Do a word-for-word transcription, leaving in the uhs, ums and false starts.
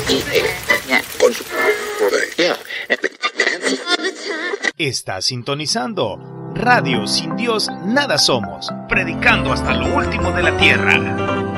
Está sintonizando Radio Sin Dios Nada Somos, predicando hasta lo último de la tierra.